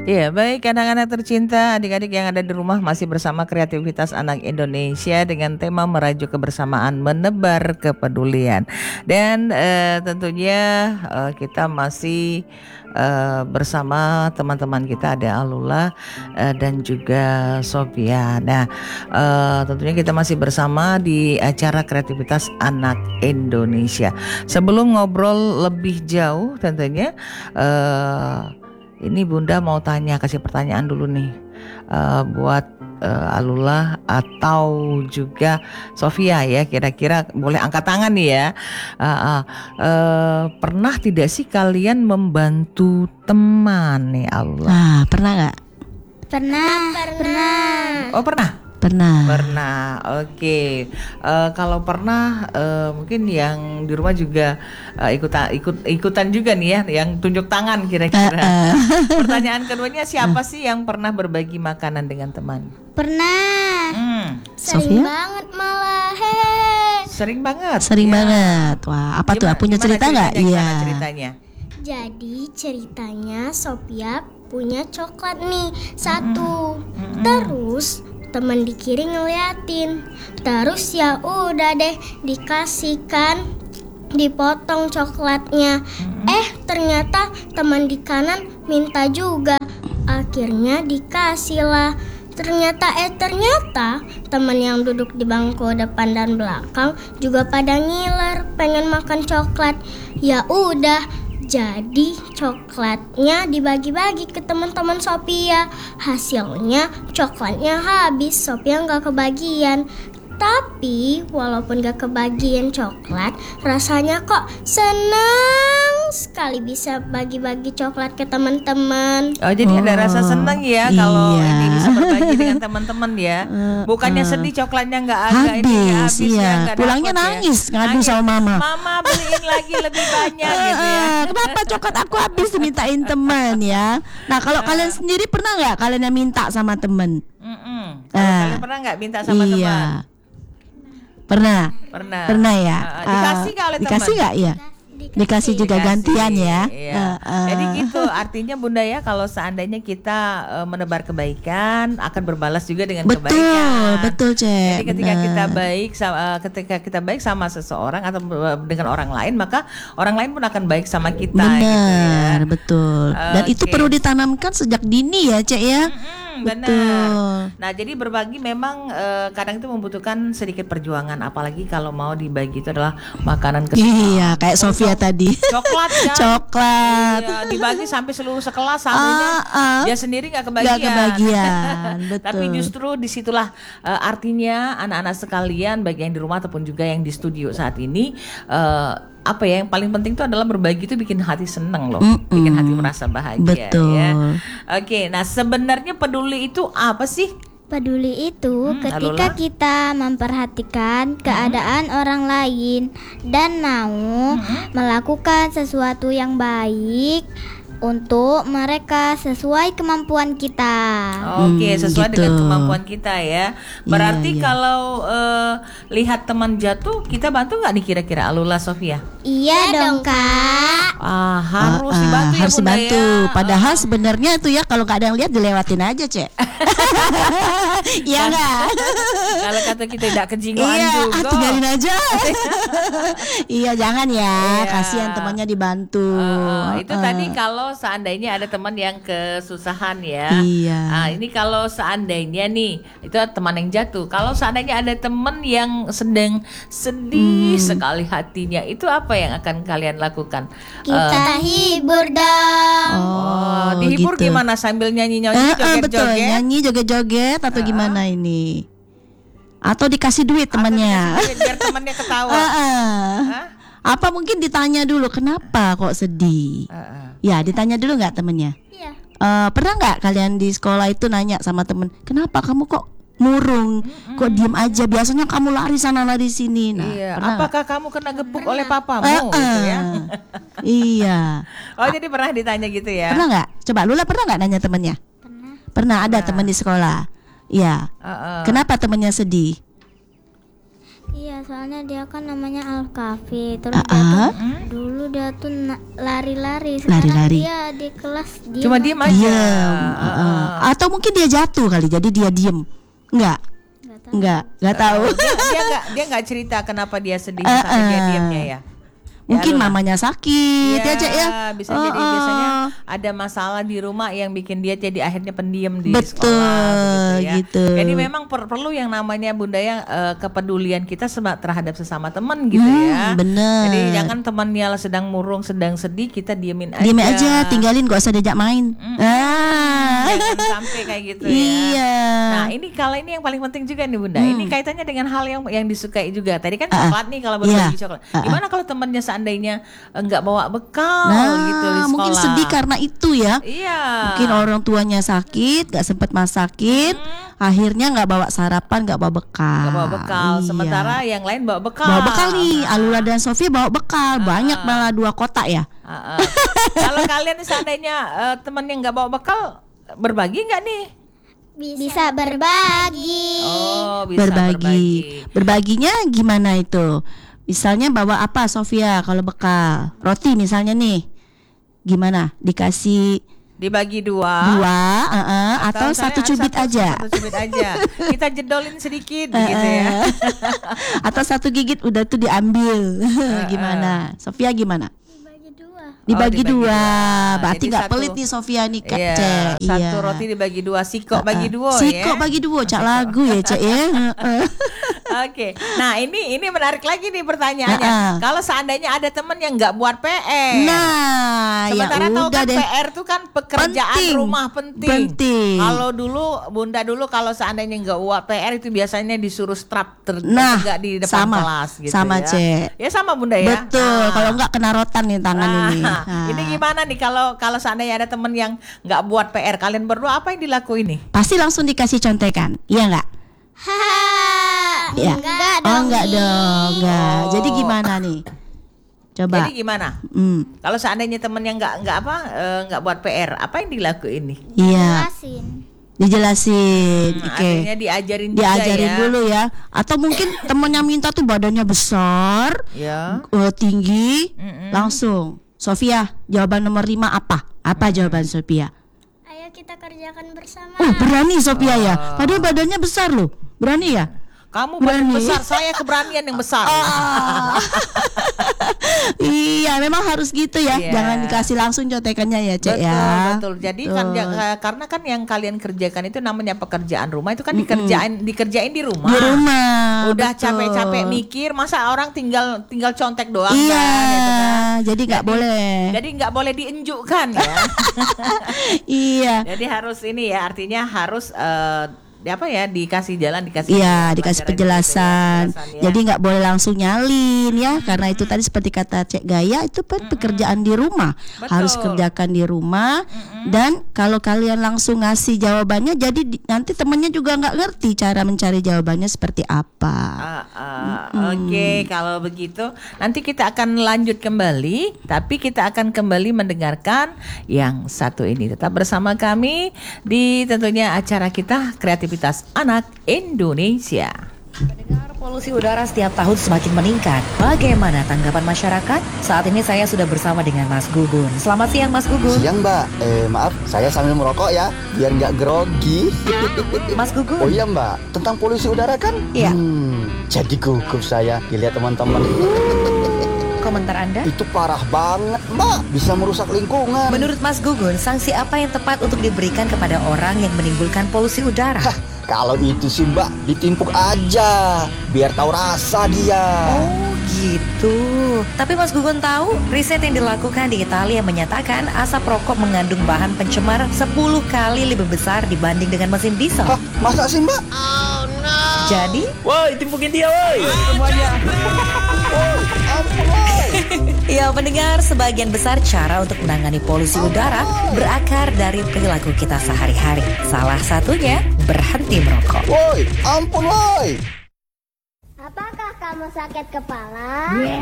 Ya, baik anak-anak tercinta, adik-adik yang ada di rumah masih bersama Kreativitas Anak Indonesia dengan tema merajuk kebersamaan, menebar kepedulian. Dan tentunya kita masih bersama teman-teman kita, ada Alula dan juga Sophia. Nah, tentunya kita masih bersama di acara Kreativitas Anak Indonesia. Sebelum ngobrol lebih jauh tentunya ini Bunda mau kasih pertanyaan dulu nih buat Alula atau juga Sofia ya, kira-kira boleh angkat tangan nih ya. Pernah tidak sih kalian membantu teman nih Alula? Pernah nggak? Pernah. Oh pernah. Pernah, oke. Kalau pernah, mungkin yang di rumah juga ikutan juga nih ya, yang tunjuk tangan kira-kira. Pertanyaan keduanya, siapa sih yang pernah berbagi makanan dengan teman? Pernah. Sofia? Sering banget malah. Sering banget. Sering banget. Wah, apa tuh? Punya cerita nggak? Iya. Ceritanya. Jadi ceritanya Sophia punya coklat nih satu. Terus teman di kiri ngeliatin. Terus ya udah deh dikasihkan, dipotong coklatnya. Ternyata teman di kanan minta juga. Akhirnya dikasih lah. Ternyata teman yang duduk di bangku depan dan belakang juga pada ngiler pengen makan coklat. Ya udah, jadi coklatnya dibagi-bagi ke teman-teman Sophia. Hasilnya coklatnya habis, Sophia nggak kebagian. Tapi walaupun gak kebagian coklat, rasanya kok senang sekali bisa bagi-bagi coklat ke teman-teman. Oh, jadi ada rasa senang ya kalau ini bisa berbagi dengan teman-teman ya. Bukannya sedih coklatnya nggak ada, ini nggak habis ya. Nggak Pulangnya dapet nangis, ngadu sama mama. Mama beliin lagi lebih banyak gitu ya. Kenapa coklat aku habis, dimintain teman ya. Nah, kalau kalian sendiri pernah nggak kalian yang minta sama teman? Kalian pernah nggak minta sama teman? Pernah ya. Dikasih nggak oleh teman? Dikasih nggak ya? Dikasih juga gantian ya. Jadi gitu artinya Bunda ya, kalau seandainya kita menebar kebaikan akan berbalas juga dengan kebaikan. Betul Cek. Jadi ketika kita baik sama seseorang atau dengan orang lain, maka orang lain pun akan baik sama kita. Benar, gitu ya. betul. Dan itu perlu ditanamkan sejak dini ya Cek ya. Benar. Nah, jadi berbagi memang kadang itu membutuhkan sedikit perjuangan, apalagi kalau mau dibagi itu adalah makanan kesukaan. Iya, kayak Sofia tadi. Coklat kan? Coklat. Iya, dibagi sampai seluruh sekelas, satunya dia sendiri nggak kebagian. Betul. Tapi justru disitulah artinya anak-anak sekalian, baik yang di rumah ataupun juga yang di studio saat ini, apa ya yang paling penting itu adalah berbagi, itu bikin hati seneng loh, bikin hati merasa bahagia. Betul. Ya. Oke, nah sebenarnya peduli itu apa sih? Peduli itu ketika kita memperhatikan keadaan orang lain dan mau melakukan sesuatu yang baik untuk mereka sesuai kemampuan kita. Oke, sesuai gitu. dengan kemampuan kita ya. Berarti kalau lihat teman jatuh, kita bantu nggak nih kira-kira Alula, Sofia? Iya dong Kak. Harus dibantu ya harus Bunda dibantu. ya. Padahal sebenarnya tuh ya kalau nggak ada yang lihat dilewatin aja Cek. Iya nggak? Kalau kata kita tidak kejingoan juga. Tinggalin aja. Iya jangan ya. Iya. Kasihan temannya dibantu. Itu tadi kalau seandainya ada teman yang kesusahan ya. Iya. Ini kalau seandainya nih itu teman yang jatuh. Kalau seandainya ada teman yang sedang sedih sekali hatinya, itu apa yang akan kalian lakukan? Kita hibur dong. Dihibur gitu. gimana, sambil nyanyi-nyanyi Betul, joget-joget? nyanyi joget-joget atau gimana ini? Atau dikasih duit temannya? Biar temannya ketawa. Apa mungkin ditanya dulu kenapa kok sedih? Ya ditanya dulu nggak temennya? Iya. Pernah nggak kalian di sekolah itu nanya sama temen, kenapa kamu kok murung, kok diem aja? Biasanya kamu lari sana lari sini. Nah, Iya. pernah Apakah kamu kena gepuk oleh papamu? Gitu ya? Iya. Oh, jadi pernah ditanya gitu ya? Pernah nggak? Coba Lula pernah nggak nanya temennya? Pernah ada temen di sekolah. Iya. Kenapa temennya sedih? Iya, soalnya dia kan namanya Al-Kafi. Terus dia tuh dulu dia tuh lari-lari. Sekarang Lari-lari. dia di kelas diem. Cuma diem aja. Diam. Atau mungkin dia jatuh kali, jadi dia diem. Enggak tahu. Dia nggak cerita kenapa dia sedih sampai dia diamnya ya. Mungkin Luna. mamanya sakit ya, Cek ya. Bisa jadi biasanya ada masalah di rumah yang bikin dia jadi akhirnya pendiam di Betul, sekolah gitu. Jadi memang perlu yang namanya Bunda ya kepedulian kita terhadap sesama teman gitu ya. Bener. Jadi jangan temannya sedang murung, sedang sedih kita diemin aja. Diemin aja, tinggalin, gak usah diajak main. Jangan sampai kayak gitu ya. Iya. Nah, ini yang paling penting juga nih Bunda. Ini kaitannya dengan hal yang disukai juga. Tadi kan coklat nih kalau berbagi coklat. Gimana kalau temannya seandainya enggak bawa bekal gitu di sekolah? Mungkin sedih karena itu ya. Iya. Mungkin orang tuanya sakit, gak sempet masakin, akhirnya gak bawa sarapan, gak bawa bekal. Enggak bawa bekal. Iya. Sementara yang lain bawa bekal. Bawa bekal nih, Alula dan Sofia bawa bekal, banyak malah 2 kotak ya. Kalau kalian seandainya teman yang nggak bawa bekal, berbagi nggak nih? Bisa berbagi. Oh, bisa berbagi. Berbaginya gimana itu? Misalnya bawa apa Sofia kalau bekal? Roti misalnya nih. Gimana? Dikasih Dibagi 2 atau satu cubit aja. Satu cubit aja. Kita jedolin sedikit gitu ya. Atau 1 gigit udah tuh diambil. Gimana? Sofia gimana? Dibagi dibagi 2. dua. Berarti Jadi nggak satu- pelit nih Sofia nih Kak Iya, Cek. satu roti dibagi 2, siko bagi 2 ya. Siko bagi 2, Cak lagu ya Cek ya. Oke. Nah, ini menarik lagi nih pertanyaannya. Kalau seandainya ada teman yang nggak buat PR. Nah, Sementara ya tahu udah kan deh. PR itu kan pekerjaan Penting. rumah penting. Penting. Kalau Bunda dulu kalau seandainya nggak buat PR itu biasanya disuruh strap Nah, tegak di depan sama. kelas gitu Sama, ya. Cek. Ya sama Bunda ya. Betul, kalau enggak kena rotan nih tangan ini. Ini gimana nih kalau seandainya ada teman yang nggak buat PR, kalian berdua apa yang dilakuin nih? Pasti langsung dikasih contekan. Iya enggak? Ya. Enggak Oh, dong. enggak dong, enggak. Oh. Jadi gimana nih? Coba. Jadi gimana? Kalau seandainya temen yang nggak buat PR, apa yang dilakuin nih? Iya, Jelasin. dijelasin. Oke. Artinya diajarin juga Diajarin ya. dulu ya. Atau mungkin temennya minta tuh badannya besar, Ya. tinggi, langsung. Sofia, jawaban nomor 5 apa? Apa jawaban Sofia? Ayo kita kerjakan bersama. Oh, berani Sofia ya. Padahal badannya besar loh. Berani ya? Kamu badan Berani. besar, saya keberanian yang besar. Iya, memang harus gitu ya. Iya. Jangan dikasih langsung contekannya ya, Cek Betul, ya. betul. Jadi kan karena kan yang kalian kerjakan itu namanya pekerjaan rumah itu kan dikerjain di rumah. Di rumah. Udah betul. capek-capek mikir, masa orang tinggal contek doang Iya, kan, gitu kan. jadi nggak boleh. Jadi nggak boleh diunjukkan ya. Iya. Jadi harus ini ya, artinya harus dikasih jalan, dikasih Iya, dikasih pelajaran penjelasan. gitu ya, Jadi nggak boleh langsung nyalin ya, karena itu tadi seperti kata Cek Gaya itu kan pekerjaan di rumah, Betul. harus kerjakan di rumah. Dan kalau kalian langsung ngasih jawabannya, jadi nanti temennya juga nggak ngerti cara mencari jawabannya seperti apa. Oke, kalau begitu nanti kita akan lanjut kembali, tapi kita akan kembali mendengarkan yang satu ini. Tetap bersama kami di tentunya acara kita Kreativitas Anak Indonesia. Pendengar, polusi udara setiap tahun semakin meningkat. Bagaimana tanggapan masyarakat? Saat ini saya sudah bersama dengan Mas Gugun. Selamat siang Mas Gugun. Siang Mbak, maaf saya sambil merokok ya, biar nggak grogi. Mas Oh Gugun. iya Mbak, tentang polusi udara kan? Iya. Jadi gugup saya dilihat teman-teman. Komentar Anda? Itu parah banget Mbak, bisa merusak lingkungan. Menurut Mas Gugun, sanksi apa yang tepat untuk diberikan kepada orang yang menimbulkan polusi udara? Kalau itu sih Mbak, ditimpuk aja, biar tahu rasa dia. Oh gitu. Tapi Mas Gugun tahu, riset yang dilakukan di Italia menyatakan asap rokok mengandung bahan pencemar 10 kali lebih besar dibanding dengan mesin diesel. Hah, masa sih Mbak? Jadi, Woi, timpukin dia woi. Semuanya. ya pendengar, sebagian besar cara untuk menangani polusi udara berakar dari perilaku kita sehari-hari. Salah satunya, berhenti merokok. Woi, ampun woi. Apakah kamu sakit kepala?